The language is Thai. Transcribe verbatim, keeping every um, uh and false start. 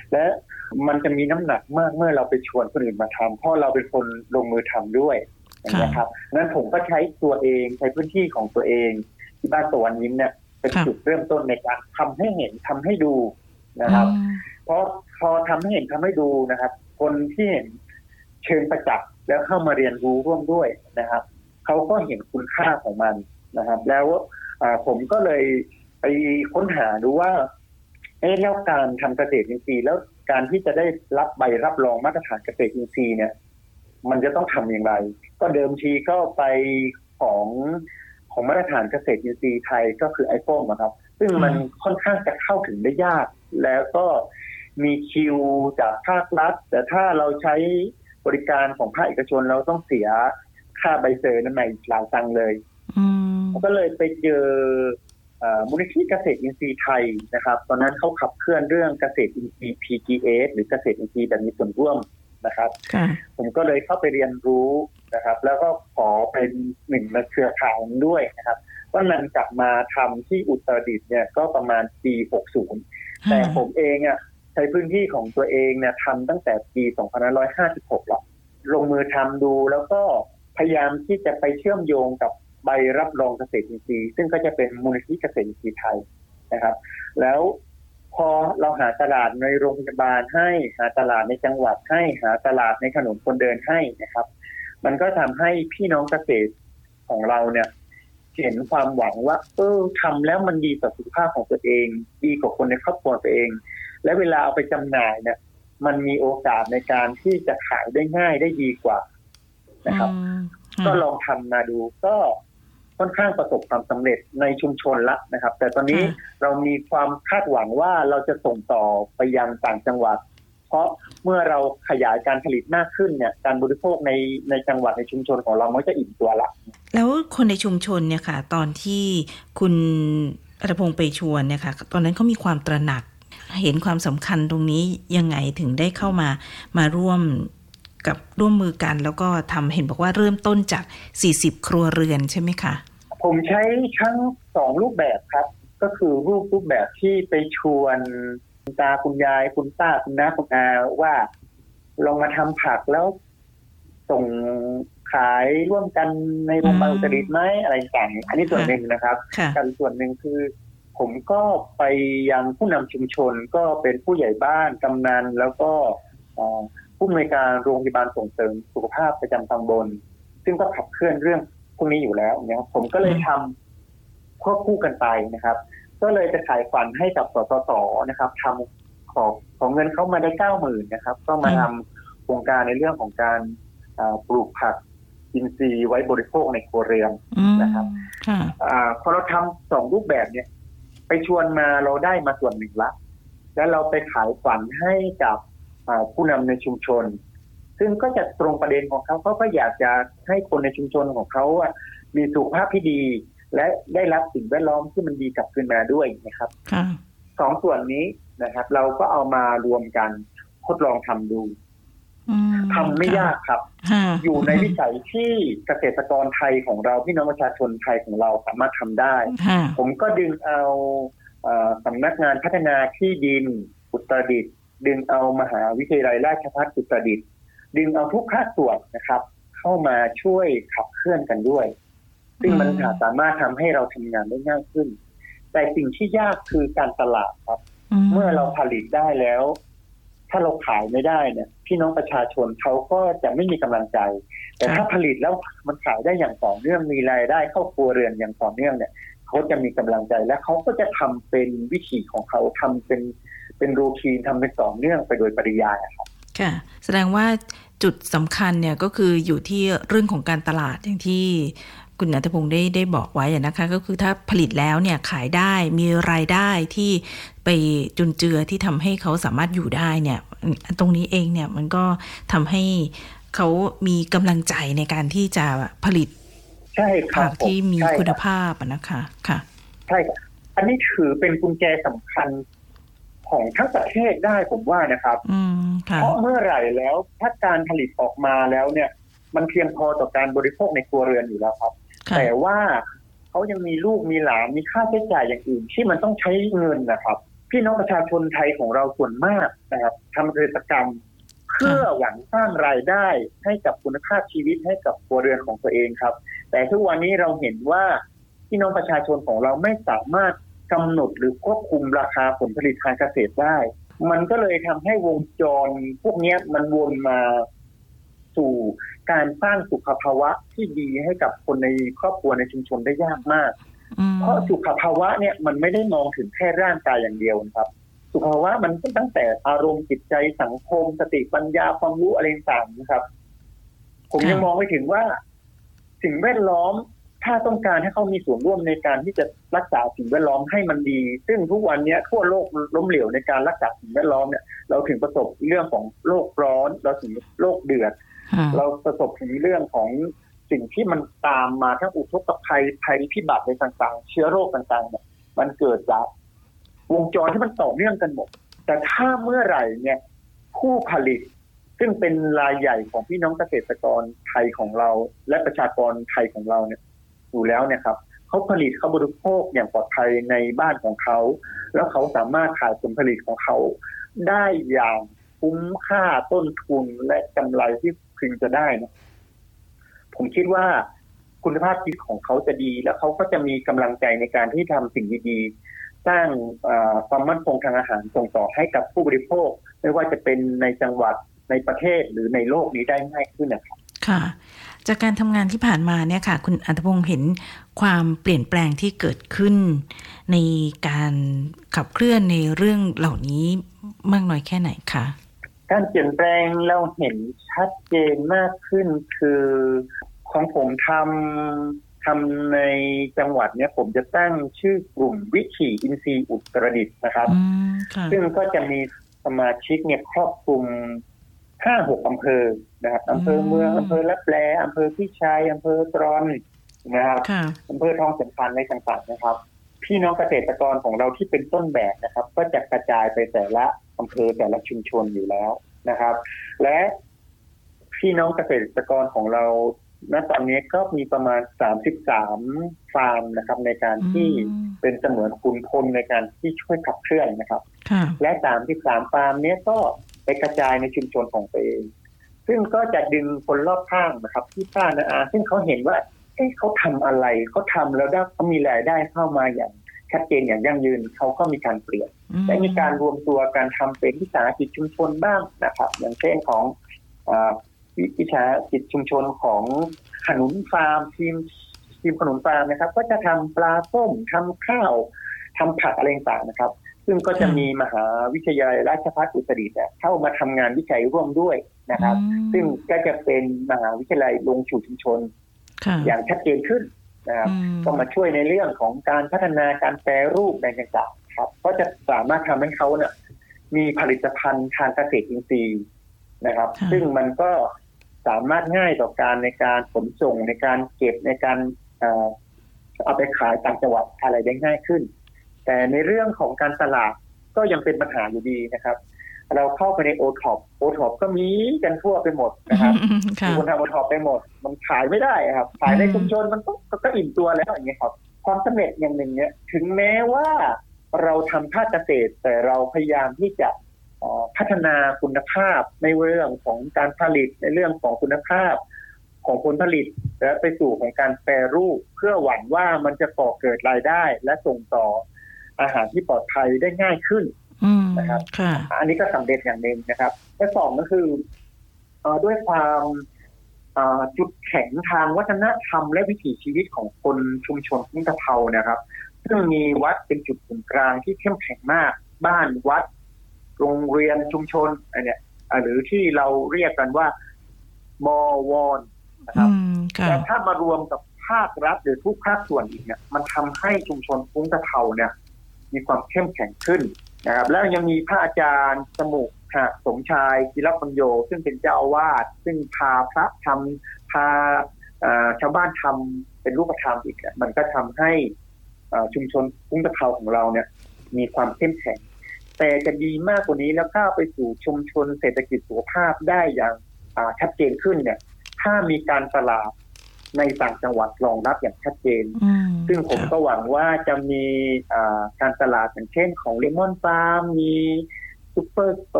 และมันจะมีน้ำหนักมากเมื่อเราไปชวนคนอื่นมาทำเพราะเราเป็นคนลงมือทำด้วยนะครับนั้นผมก็ใช้ตัวเองใช้พื้นที่ของตัวเองที่บ้านตะวันยิ้มเนี่ยเป็นจุดเริ่มต้นในการทำให้เห็นทำให้ดูนะครับเพราะพอทำให้เห็นทำให้ดูนะครับคนที่เห็นเชิงประจักษ์แล้วเข้ามาเรียนรู้ร่วมด้วยนะครับเขาก็เห็นคุณค่าของมันนะครับแล้วผมก็เลยไปค้นหาดูว่าเอ๊ะแล้วการทำเกษตรอินทรีย์แล้วการที่จะได้รับใบรับรองมาตรฐานเกษตรอินทรีย์เนี่ยมันจะต้องทำอย่างไรก็เดิมทีก็ไปของของมาตรฐานเกษตรอินทรีย์ไทยก็คือไอโฟมนะครับซึ่งมันค่อนข้างจะเข้าถึงได้ยากแล้วก็มีคิวจากภาครัฐแต่ถ้าเราใช้บริการของภาคเอกชนเราต้องเสียค่าใบเซอร์นั่นใหม่หลายตังค์เลยก็เลยไปเจอมูลนิธิเกษตรอินทรีย์ไทยนะครับตอนนั้นเขาขับเคลื่อนเรื่องเกษตรอินทรีย์ พี จี เอส หรือเกษตรอินทรีย์แบบมีส่วนร่วมนะครับผมก็เลยเข้าไปเรียนรู้นะครับแล้วก็ขอเป็นหนึ่งในเครือข่ายด้วยนะครับก็นำกลับมาทำที่อุตรดิตถ์เนี่ยก็ประมาณปีหกสิบแต่ผมเองอ่ะใช้พื้นที่ของตัวเองเนี่ยทำตั้งแต่ปีสองพันห้าร้อยห้าสิบหกแล้วลงมือทำดูแล้วก็พยายามที่จะไปเชื่อมโยงกับใบรับรองเกษตรอินทรีย์ซึ่งก็จะเป็นมูลนิธิเกษตรอินทรีย์ไทยนะครับแล้วพอเราหาตลาดในโรงพยาบาลให้หาตลาดในจังหวัดให้หาตลาดในถนนคนเดินให้นะครับมันก็ทำให้พี่น้องเกษตรของเราเนี่ยเห็นความหวังว่าเออทำแล้วมันดีต่อสุขภาพของตัวเองดีกว่าคนในครอบครัวตัวเองและเวลาเอาไปจำหน่ายเนี่ยมันมีโอกาสในการที่จะขายได้ง่ายได้ดีกว่านะครับก็ลองทำมาดูก็ค่อนข้างประสบความสำเร็จในชุมชนละนะครับแต่ตอนนี้เรามีความคาดหวังว่าเราจะส่งต่อไปยังต่างจังหวัดเพราะเมื่อเราขยายการผลิตมากขึ้นเนี่ยการบริโภคในในจังหวัดในชุมชนของเรามันจะอิ่มตัวละแล้วคนในชุมชนเนี่ยค่ะตอนที่คุณอัธพงษ์ไปชวนเนี่ยค่ะตอนนั้นเขามีความตระหนักเห็นความสำคัญตรงนี้ยังไงถึงได้เข้ามามาร่วมกับร่วมมือกันแล้วก็ทำเห็นบอกว่าเริ่มต้นจากสี่สิบครัวเรือนใช่ไหมคะผมใช้ทั้งสองรูปแบบครับก็คือรูปรูปแบบที่ไปชวนคุณตาคุณยายคุณป้าคุณน้าคุณอาว่าลองมาทำผักแล้วส่งขายร่วมกันในโรงพยาบาลอุตรดิตถ์ไหมอะไรต่างๆอันนี้ส่วนหนึ่งนะครับกับส่วนหนึ่งคือผมก็ไปยังผู้นำชุมชนก็เป็นผู้ใหญ่บ้านกำนันแล้วก็ผู้อำนวยการโรงพยาบาลส่งเสริมสุขภาพประจำตำบลซึ่งก็ขับเคลื่อนเรื่องพวกนี้อยู่แล้วนะครับผมก็เลยทำควบคู่กันไปนะครับก็เลยจะขายฝันให้กับสสสนะครับทำของของเงินเขามาได้เก้าหมื่นนะครับก็มาทำโครงการในเรื่องของการปลูกผักอินทรีย์ไว้บริโภคในครัวเรือนนะครับพอเราทำสองรูปแบบเนี่ยไปชวนมาเราได้มาส่วนหนึ่งละแล้วเราไปขายฝันให้กับผู้นำในชุมชนซึ่งก็จะตรงประเด็นของเขาเขาก็อยากจะให้คนในชุมชนของเขาอ่ะมีสุขภาพที่ดีและได้รับสิ่งแวดล้อมที่มันดีกลับคืนมาด้วยนะครับสองส่วนนี้นะครับเราก็เอามารวมกันทดลองทำดูทำไม่ยากครับอยู่ในวิสัยที่เกษตรกรไทยของเราพี่น้องประชาชนไทยของเราสามารถทำได้ผมก็ดึงเอาสำนักงานพัฒนาที่ดินอุตรดิตถ์ดึงเอามหาวิทยาลัยราชภัฏอุตรดิตถ์ดึงเอาทุกภาคส่วนนะครับเข้ามาช่วยขับเคลื่อนกันด้วยซึ่งมันสามารถทำให้เราทำงานได้ง่ายขึ้นแต่สิ่งที่ยากคือการตลาดครับเมื่อเราผลิตได้แล้วถ้าเราขายไม่ได้เนี่ยพี่น้องประชาชนเขาก็จะไม่มีกำลังใจแต่ถ้าผลิตแล้วมันขายได้อย่างต่อเนื่องมีรายได้เข้าครัวเรือนอย่างต่อเนื่องเนี่ยเขาจะมีกำลังใจและเขาก็จะทำเป็นวิถีของเขาทำเป็นเป็นรูทีนทำเป็นต่อเนื่องไปโดยปริยายครับค่ะแสดงว่าจุดสำคัญเนี่ยก็คืออยู่ที่เรื่องของการตลาดอย่างที่คุณณัฐพงษ์ได้ได้บอกไว้นะคะก็คือถ้าผลิตแล้วเนี่ยขายได้มีรายได้ที่ไปจุนเจือที่ทำให้เขาสามารถอยู่ได้เนี่ยตรงนี้เองเนี่ยมันก็ทำให้เขามีกำลังใจในการที่จะผลิตผักที่มีคุณภาพนะคะค่ะใช่ครับอันนี้ถือเป็นกุญแจสำคัญของทั้งประเทศได้ผมว่านะครับเพราะเมื่อไหร่แล้วถ้าการผลิตออกมาแล้วเนี่ยมันเพียงพอต่อการบริโภคในครัวเรือนอยู่แล้วครับแต่ว่าเขายังมีลูกมีหลานมีค่าใช้จ่ายอย่างอื่นที่มันต้องใช้เงินนะครับพี่น้องประชาชนไทยของเราส่วนมากนะครับทำเกษตรกรรมเพื่อหวังสร้างรายได้ให้กับคุณภาพชีวิตให้กับครัวเรือนของตัวเองครับแต่ทุกวันนี้เราเห็นว่าพี่น้องประชาชนของเราไม่สามารถกำหนดหรือควบคุมราคาผลผลิตทางเกษตรได้มันก็เลยทำให้วงจรพวกนี้มันวนมาสู่การสร้างสุขภาวะที่ดีให้กับคนในครอบครัวในชุมชนได้ยากมากเพราะสุขภาวะเนี่ยมันไม่ได้มองถึงแค่ร่างกายอย่างเดียวครับสุขภาวะมันตั้งแต่อารมณ์จิตใจสังคมสติปัญญาความรู้อะไรต่างๆนะครับผมยังมองไปถึงว่าสิ่งแวดล้อมถ้าต้องการให้เขามีส่วนร่วมในการที่จะรักษาสิ่งแวดล้อมให้มันดีซึ่งทุกวันนี้ทั่วโลกล้มเหลวในการรักษาสิ่งแวดล้อมเนี่ยเราถึงประสบเรื่องของโลกร้อนเราถึงโลกเดือดเราประสบถึงเรื่องของสิ่งที่มันตามมาทั้งอุทกภัยภัยพิบัติในต่างๆเชื้อโรคต่างๆเนี่ยมันเกิดจากวงจรที่มันต่อเนื่องกันหมดแต่ถ้าเมื่อไหร่เนี่ยผู้ผลิตซึ่งเป็นรายใหญ่ของพี่น้องเกษตรกรไทยของเราและประชากรไทยของเราเนี่ยอยู่แล้วเนี่ยครับเขาผลิตเขาบริโภคอย่างปลอดภัยในบ้านของเขาแล้วเขาสามารถขายผลผลิตของเขาได้อย่างคุ้มค่าต้นทุนและกำไรที่พึงจะได้นะผมคิดว่าคุณภาพชีวิตของเขาจะดีแล้วเขาก็จะมีกำลังใจในการที่ทำสิ่งดีๆสร้างความมั่นคงทางอาหารส่งต่อให้กับผู้บริโภคไม่ว่าจะเป็นในจังหวัดในประเทศหรือในโลกนี้ได้ง่ายขึ้นนะครับค่ะจากการทำงานที่ผ่านมาเนี่ยค่ะคุณอัธพงศ์เห็นความเปลี่ยนแปลงที่เกิดขึ้นในการขับเคลื่อนในเรื่องเหล่านี้มากน้อยแค่ไหนคะการเปลี่ยนแปลงเราเห็นชัดเจนมากขึ้นคือของผมทำทำในจังหวัดเนี้ยผมจะตั้งชื่อกลุ่มวิถีอินทรีย์อุตรดิตถ์นะครับซึ่งก็จะมีสมาชิกเนี่ยครอบคลุมห้าหกอำเภอนะครับอำเภอเมืองอำเภอลับแลอำเภอพิชัยอำเภอตรอนนะครับอำเภอทองสำคัญในต่างๆนะครับพี่น้องเกษตรกรของเราที่เป็นต้นแบบนะครับก็จะกระจายไปแต่ละอำเภอแต่ละชุมชนอยู่แล้วนะครับและพี่น้องเกษตรกรของเราณตอนนี้ก็มีประมาณสามสิบสามฟาร์มนะครับในการที่เป็นเสมือนขุนพลในการที่ช่วยขับเคลื่อนนะครับและสามสิบสามฟาร์มนี้ก็ไปกระจายในชุมชนของตัวเองซึ่งก็จะดึงคนรอบข้างนะครับที่ป้านะอาซึ่งเขาเห็นว่าเอ๊ะเขาทำอะไรเขาทำแล้วได้เขามีรายได้เข้ามาอย่างชัดเจนอย่างยั่งยืนเขาก็มีการเปลี่ยนและมีการรวมตัวการทำเป็นวิสาหกิจชุมชนบ้างนะครับอย่างเช่นของวิสาหกิจชุมชนของขนุนฟาร์มทีมทีมขนุนฟาร์มนะครับก็จะทำปลาส้มทำข้าวทำผักอะไรต่างๆนะครับซึ่งก็จะมีมหาวิทยาลัยราชภัฏอุตรดิตถ์เข้ามาทำงานวิจัยร่วมด้วยนะครับซึ่งก็จะเป็นมหาวิทยาลัยลงสู่ชุมชนอย่างชัดเจนขึ้นนะครับก็มาช่วยในเรื่องของการพัฒนาการแปรรูปในต่างๆครับก็จะสามารถทำให้เขาเนี่ยมีผลิตภัณฑ์ทางเกษตรอินทรีย์นะครับซึ่งมันก็สามารถง่ายต่อการในการขนส่งในการเก็บในการเอาไปขายต่างจังหวัดอะไรได้ง่ายขึ้นแต่ในเรื่องของการตลาดก็ยังเป็นปัญหาอยู่ดีนะครับเราเข้าไปในโอท็อปโอท็อปก็มีกันทั่วไปหมดนะครับคนทำโอท็อปไปหมดมันขายไม่ได้ครับขายในชุมชนมันก็ก็อิ่มตัวแล้วอย่างเงี้ยครับความสำเร็จอย่างหนึ่งเนี่ยถึงแม้ว่าเราทำภาคเกษตรแต่เราพยายามที่จะพัฒนาคุณภาพในเรื่องของการผลิตในเรื่องของคุณภาพของผลผลิตและไปสู่ของการแปรรูปเพื่อหวังว่ามันจะก่อเกิดรายได้และส่งต่ออาหารที่ปลอดภัยได้ง่ายขึ้นนะครับอันนี้ก็สำเร็จอย่างหนึ่งนะครับและสองก็คือด้วยความจุดแข็งทางวัฒนธรรมและวิถีชีวิตของคนชุมชนทุ่งตะเภานะครับซึ่งมีวัดเป็นจุดศูนย์กลางที่เข้มแข็งมากบ้านวัดโรงเรียนชุมชนอะไรเนี่ยหรือที่เราเรียกกันว่าบวรนะครับแต่ถ้ามารวมกับภาครัฐหรือทุกภาคส่วนอีกเนี่ยมันทำให้ชุมชนทุ่งตะเภาเนี่ยมีความเข้มแข็งขึ้นนะครับแล้วยังมีพระอาจารย์สมุขสมชายจิรปัญโยซึ่งเป็นเจ้าอาวาสซึ่งพาพระทำพาชาวบ้านทำเป็นรูปธรรมอีกเนี่ยมันก็ทำให้ชุมชนทุ่งตะเภาของเราเนี่ยมีความเข้มแข็งแต่จะดีมากกว่านี้แล้วก้าวไปสู่ชุมชนเศรษฐกิจสุขภาพได้อย่างชัดเจนขึ้นเนี่ยถ้ามีการตลาดในต่างจังหวัดรองรับอย่างชัดเจนซึ่งผมก็หวังว่าจะมีการตลาดอย่างเช่นของเลมอนฟาร์มมีซุปเปอร์สโต